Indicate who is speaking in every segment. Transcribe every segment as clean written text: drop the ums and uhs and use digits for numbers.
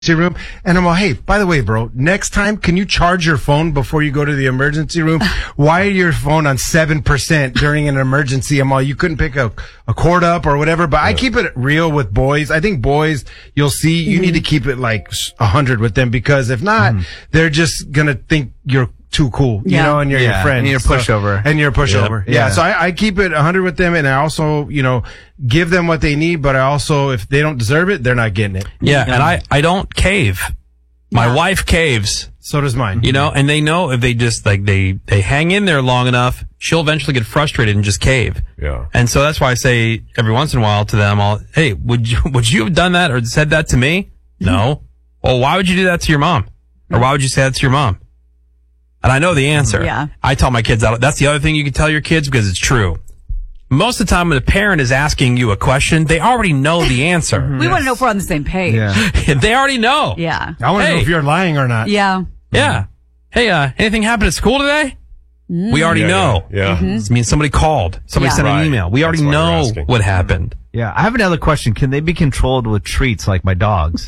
Speaker 1: room, and I'm all, hey, by the way, bro, next time, can you charge your phone before you go to the emergency room? Why are your phone on 7% during an emergency? I'm all, you couldn't pick a cord up or whatever, but I keep it real with boys. I think boys, you'll see, you need to keep it like 100 with them, because if not, they're just gonna think you're too cool, you know, and you're your friend.
Speaker 2: And you're a pushover.
Speaker 1: And you're a pushover. Yeah. So I keep it 100 with them, and I also, give them what they need, but I also, if they don't deserve it, they're not getting it.
Speaker 3: Yeah, and I don't cave. My wife caves.
Speaker 1: So does mine.
Speaker 3: And they know if they just, they hang in there long enough, she'll eventually get frustrated and just cave.
Speaker 4: Yeah.
Speaker 3: And so that's why I say every once in a while to them, hey, would you have done that or said that to me? No. Well, why would you do that to your mom? Or why would you say that to your mom? And I know the answer.
Speaker 5: Yeah.
Speaker 3: I tell my kids that. That's the other thing you can tell your kids, because it's true. Most of the time when a parent is asking you a question, they already know the answer.
Speaker 5: We want to know if we're on the same page.
Speaker 2: Yeah.
Speaker 3: They already know.
Speaker 5: Yeah.
Speaker 1: I want to know if you're lying or not.
Speaker 5: Yeah.
Speaker 3: Yeah. Hey, anything happened at school today? We already know.
Speaker 4: Yeah.
Speaker 3: It means somebody called. Somebody sent an email. We already know what happened.
Speaker 2: Yeah, I have another question. Can they be controlled with treats like my dogs?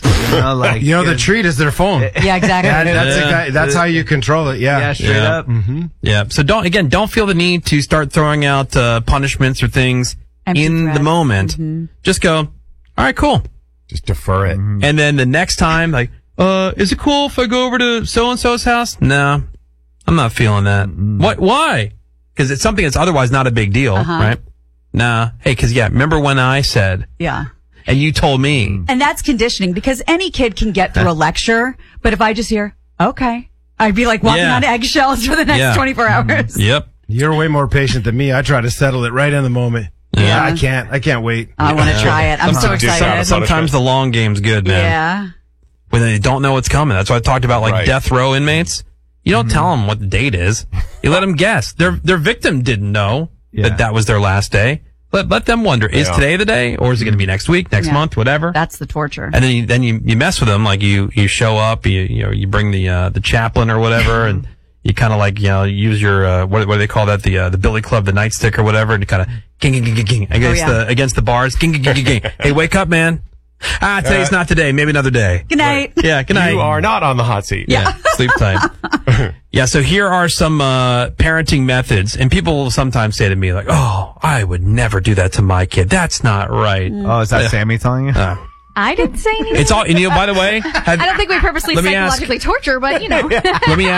Speaker 1: The treat is their phone.
Speaker 5: Yeah, exactly.
Speaker 1: That's how you control it. Yeah.
Speaker 2: Yeah, straight up.
Speaker 3: Yeah. So don't feel the need to start throwing out punishments or things
Speaker 5: Empty
Speaker 3: in
Speaker 5: threats.
Speaker 3: the moment. Just go, all right, cool.
Speaker 4: Just defer it.
Speaker 3: And then the next time, is it cool if I go over to so-and-so's house? No, I'm not feeling that. What? Why? Because it's something that's otherwise not a big deal, right? Nah. Hey, remember when I said,
Speaker 5: Yeah.
Speaker 3: and you told me.
Speaker 5: And that's conditioning, because any kid can get through a lecture, but if I just hear, okay, I'd be like walking on eggshells for the next 24 hours.
Speaker 3: Yep.
Speaker 1: You're way more patient than me. I try to settle it right in the moment. Yeah. I can't wait.
Speaker 5: I want to try it. I'm so excited.
Speaker 3: Sometimes the long game's good, man.
Speaker 5: Yeah.
Speaker 3: When they don't know what's coming. That's why I talked about death row inmates. You don't tell them what the date is. You let them guess. Their victim didn't know that was their last day. Let them wonder, is today the day, or is it going to be next week, next month, whatever?
Speaker 5: That's the torture.
Speaker 3: And then you mess with them, you show up, you bring the chaplain or whatever, and you kind of use your, what do they call that? The Billy Club, the nightstick or whatever, and you kind of ging against the bars. Ging. Hey, wake up, man. Today's not today. Maybe another day.
Speaker 5: Good night.
Speaker 3: Yeah, good night.
Speaker 4: You are not on the hot seat.
Speaker 3: Yeah, sleep tight. Yeah, so here are some parenting methods, and people will sometimes say to me, oh, I would never do that to my kid. That's not right.
Speaker 2: Oh, is that Sammy telling you?
Speaker 6: I didn't say anything.
Speaker 3: It's all, by the way,
Speaker 6: I don't think we purposely psychologically torture, but
Speaker 3: Let me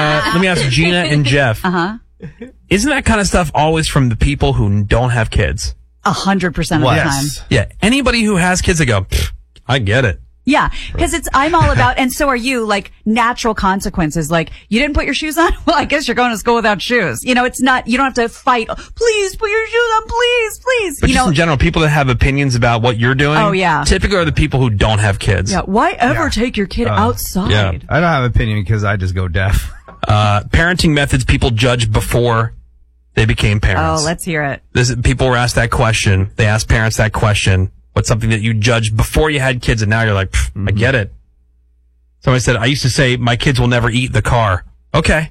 Speaker 3: ask Gina and Jeff. Isn't that kind of stuff always from the people who don't have kids?
Speaker 5: 100% of the time.
Speaker 3: Yeah. Anybody who has kids, they go, I get it.
Speaker 5: Yeah. Because I'm all about, and so are you, natural consequences. You didn't put your shoes on? Well, I guess you're going to school without shoes. It's not, you don't have to fight. Please put your shoes on, please.
Speaker 3: But just in general, people that have opinions about what you're doing.
Speaker 5: Oh, yeah.
Speaker 3: Typically are the people who don't have kids.
Speaker 5: Yeah. Why ever take your kid outside?
Speaker 3: Yeah.
Speaker 2: I don't have an opinion because I just go deaf.
Speaker 3: Parenting methods people judged before they became parents.
Speaker 5: Oh, let's hear it.
Speaker 3: People were asked that question. They asked parents that question. What's something that you judged before you had kids, and now you're like, I get it. Somebody said, I used to say, my kids will never eat the car. Okay.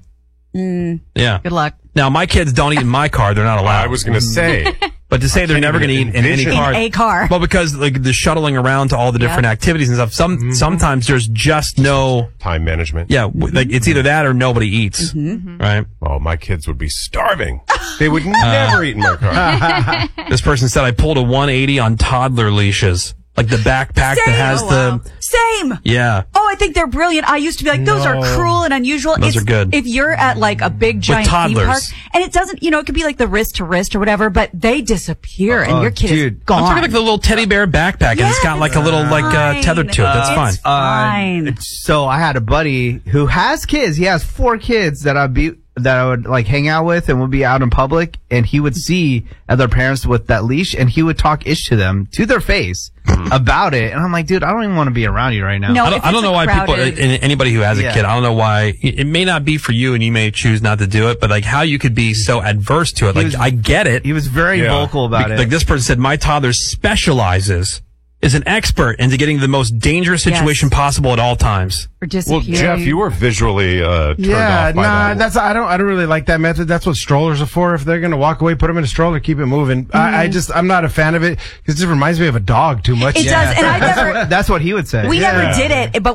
Speaker 3: Yeah.
Speaker 5: Good luck.
Speaker 3: Now, my kids don't eat in my car. They're not allowed.
Speaker 4: I was going to say.
Speaker 3: But to say they're never going to eat in any car.
Speaker 5: In a car.
Speaker 3: Well, because the shuttling around to all the different activities and stuff, sometimes there's just no
Speaker 4: time management.
Speaker 3: Yeah. It's either that or nobody eats. Right?
Speaker 4: Oh, my kids would be starving. They would never eat in my car.
Speaker 3: This person said, I pulled a 180 on toddler leashes. Like the backpack that has
Speaker 5: Same.
Speaker 3: Yeah.
Speaker 5: Oh, I think they're brilliant. I used to be like, those are cruel and unusual.
Speaker 3: Those are good.
Speaker 5: If you're at a big giant theme park, and it doesn't, it could be the wrist to wrist or whatever, but they disappear and your kid is gone.
Speaker 3: I'm talking the little teddy bear backpack, and it's got a little tether to it. That's fine.
Speaker 5: It's fine.
Speaker 2: So I had a buddy who has kids. He has 4 kids that I would hang out with and would be out in public, and he would see other parents with that leash, and he would talk ish to them to their face about it. And I'm like, dude, I don't even want to be around you right now.
Speaker 5: No,
Speaker 3: I don't know why anybody who has a kid, I don't know why it may not be for you, and you may choose not to do it, but how you could be so adverse to it. I get it.
Speaker 2: He was very vocal about it.
Speaker 3: This person said, my toddler specializes is an expert into getting the most dangerous situation possible at all times.
Speaker 5: Or
Speaker 4: Well,
Speaker 5: disappearing.
Speaker 4: Jeff, you were visually turned
Speaker 1: Yeah,
Speaker 4: off by that.
Speaker 1: I don't really like that method. That's what strollers are for. If they're gonna walk away, put them in a stroller, keep it moving. I'm not a fan of it because it just reminds me of a dog too much.
Speaker 5: It does, and I never.
Speaker 2: That's what he would say.
Speaker 5: We never did it, but